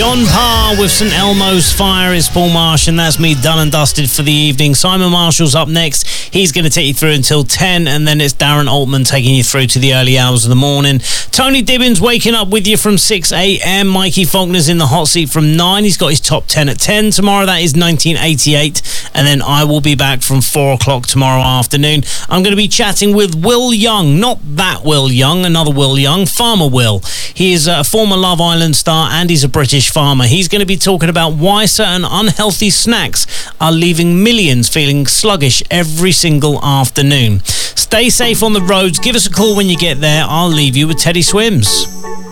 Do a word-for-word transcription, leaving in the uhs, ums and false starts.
On par with St Elmo's Fire is Paul Marsh, and that's me done and dusted for the evening. Simon Marshall's up next. He's going to take you through until ten, and then it's Darren Altman taking you through to the early hours of the morning. Tony Dibbins waking up with you from six a.m. Mikey Faulkner's in the hot seat from nine. He's got his top ten at ten. Tomorrow that is nineteen eighty-eight, and then I will be back from four o'clock tomorrow afternoon. I'm going to be chatting with Will Young, not that Will Young, another Will Young, Farmer Will. He is a former Love Island star, and he's a British farmer. He's going to be talking about why certain unhealthy snacks are leaving millions feeling sluggish every single afternoon. Stay safe on the roads. Give us a call when you get there. I'll leave you with Teddy Swims.